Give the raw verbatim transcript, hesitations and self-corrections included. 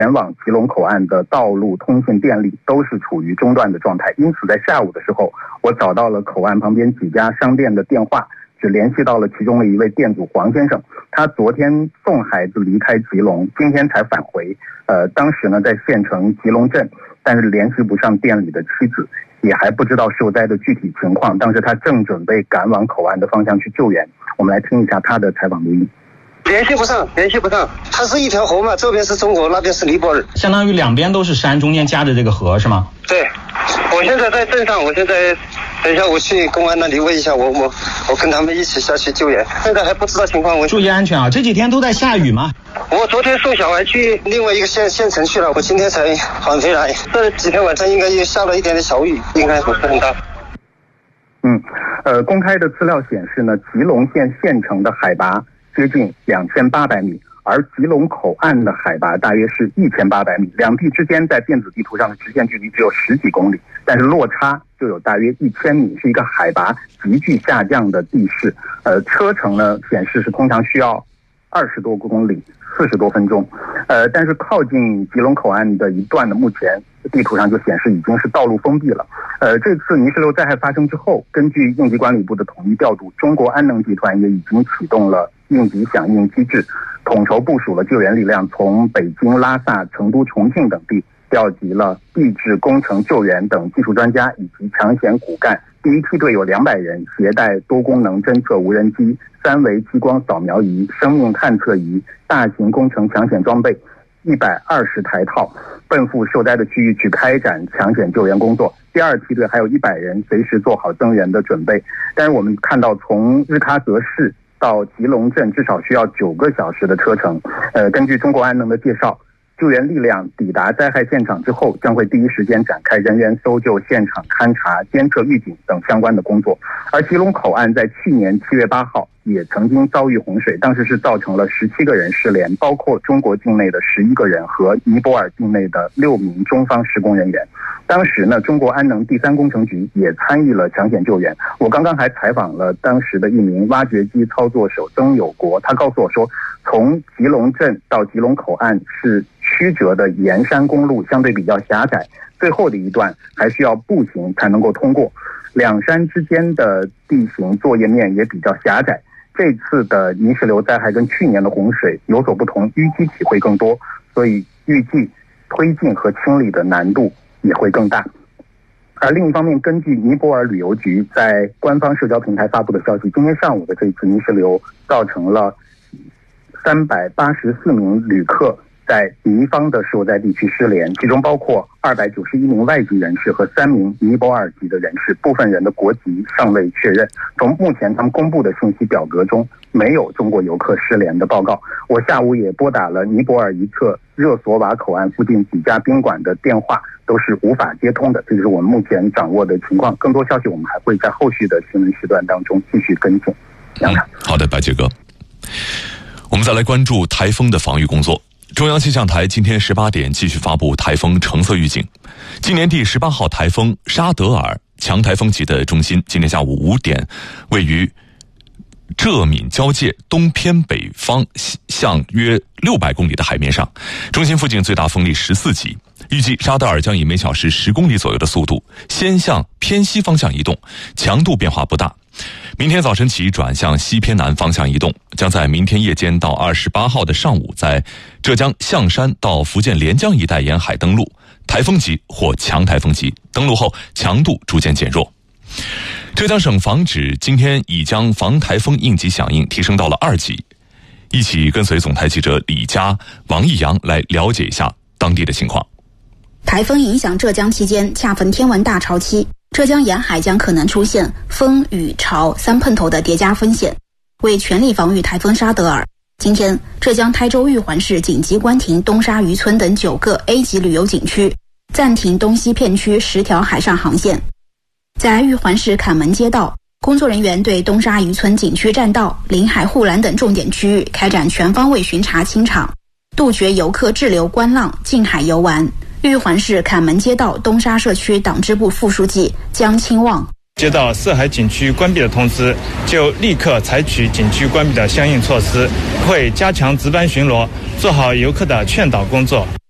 前往吉隆口岸的道路、通信、电力都是处于中断的状态。因此在下午的时候，我找到了口岸旁边几家商店的电话，只联系到了其中的一位店主黄先生。他昨天送孩子离开吉隆，今天才返回。呃，当时呢在县城吉隆镇，但是联系不上店里的妻子，也还不知道受灾的具体情况。当时他正准备赶往口岸的方向去救援。我们来听一下他的采访录音。 联系不上，联系不上。它是一条河嘛，这边是中国，那边是尼泊尔， 相当于两边都是山，中间夹着这个河是吗？ 对，我现在在镇上，我现在等一下我去公安那里问一下，我我我跟他们一起下去救援。现在还不知道情况，我注意安全啊！这几天都在下雨吗？ 我昨天送小孩去另外一个县县城去了，我今天才返回来。这几天晚上应该也下了一点点小雨，应该不是很大。 嗯，呃，公开的资料显示呢，吉隆县县城的海拔接近两千八百米，而吉隆口岸的海拔大约是一千八百米，两地之间在电子地图上的直线距离只有十几公里，但是落差就有大约一千米，是一个海拔急剧下降的地势。呃，车程呢显示是通常需要二十多公里，四十多分钟。呃，但是靠近吉隆口岸的一段呢，目前地图上就显示已经是道路封闭了。呃，这次泥石流灾害发生之后，根据应急管理部的统一调度，中国安能集团也已经启动了应急响应机制，统筹部署了救援力量，从北京、拉萨、成都、重庆等地调集了地质工程救援等技术专家以及抢险骨干。第一梯队有两百人，携带多功能侦测无人机、三维激光扫描仪、生命探测仪、大型工程抢险装备一百二十台套，奔赴受灾的区域去开展抢险救援工作。第二梯队还有一百人，随时做好增援的准备。但是我们看到，从日喀则市到吉隆镇至少需要九个小时的车程。呃，根据中国安能的介绍，救援力量抵达灾害现场之后，将会第一时间展开人员搜救、现场勘查、监测预警等相关的工作。而吉隆口岸在去年七月八号也曾经遭遇洪水，当时是造成了十七个人失联，包括中国境内的十一个人和尼泊尔境内的六名中方施工人员。当时呢，中国安能第三工程局也参与了抢险救援。我刚刚还采访了当时的一名挖掘机操作手曾有国，他告诉我说，从吉隆镇到吉隆口岸是曲折的沿山公路，相对比较狭窄，最后的一段还需要步行才能够通过。两山之间的地形作业面也比较狭窄。这次的泥石流灾害跟去年的洪水有所不同，淤积体会更多，所以预计推进和清理的难度也会更大。而另一方面，根据尼泊尔旅游局在官方社交平台发布的消息，今天上午的这次泥石流造成了三百八十四名旅客在尼方的受灾地区失联，其中包括二百九十一名外籍人士和三名尼泊尔籍的人士，部分人的国籍尚未确认。从目前他们公布的信息表格中，没有中国游客失联的报告。我下午也拨打了尼泊尔一侧热索瓦口岸附近几家宾馆的电话，都是无法接通的。这就是我们目前掌握的情况。更多消息我们还会在后续的新闻时段当中继续跟进。 嗯，好的，白杰哥。我们再来关注台风的防御工作。中央气象台今天十八点继续发布台风橙色预警。今年第十八号台风沙德尔强台风级的中心，今天下午五点位于浙闽交界东偏北方向约六百公里的海面上，中心附近最大风力十四级。预计沙德尔将以每小时十公里左右的速度先向偏西方向移动，强度变化不大。明天早晨起转向西偏南方向移动，将在明天夜间到二十八号的上午在浙江象山到福建连江一带沿海登陆，台风级或强台风级，登陆后强度逐渐减弱。浙江省防指今天已将防台风应急响应提升到了二级。一起跟随总台记者李佳、王毅阳来了解一下当地的情况。 台风影响浙江期间，恰逢天文大潮期，浙江沿海将可能出现风雨潮三碰头的叠加风险。为全力防御台风沙德尔，今天浙江台州玉环市紧急关停东沙渔村等九个 A 级旅游景区，暂停东西片区十条海上航线。在玉环市坎门街道，工作人员对东沙渔村景区栈道、临海护栏等重点区域开展全方位巡查清场，杜绝游客滞留观浪、近海游玩。玉环市坎门街道东沙社区党支部副书记江清旺： 接到涉海景区关闭的通知，就立刻采取景区关闭的相应措施，会加强值班巡逻，做好游客的劝导工作。